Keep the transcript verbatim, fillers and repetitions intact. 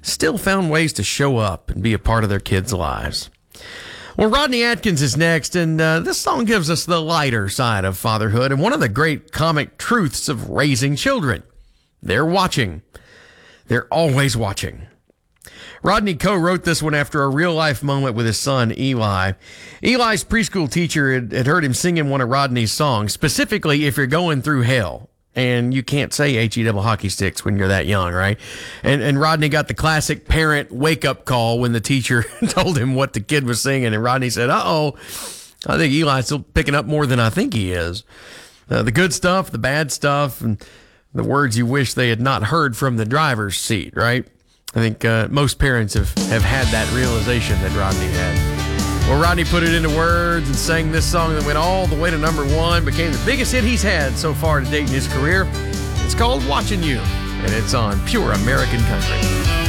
still found ways to show up and be a part of their kids' lives. Well, Rodney Atkins is next, and uh, this song gives us the lighter side of fatherhood and one of the great comic truths of raising children. They're watching. They're always watching. Rodney co-wrote this one after a real-life moment with his son, Eli. Eli's preschool teacher had, had heard him singing one of Rodney's songs, specifically If You're Going Through Hell. And you can't say H-E double hockey sticks when you're that young, right? And and Rodney got the classic parent wake-up call when the teacher told him what the kid was singing. And Rodney said, uh-oh, I think Eli's still picking up more than I think he is. Uh, the good stuff, the bad stuff, and the words you wish they had not heard from the driver's seat, right? I think uh, most parents have, have had that realization that Rodney had. Well, Rodney put it into words and sang this song that went all the way to number one, became the biggest hit he's had so far to date in his career. It's called Watching You, and it's on Pure American Country.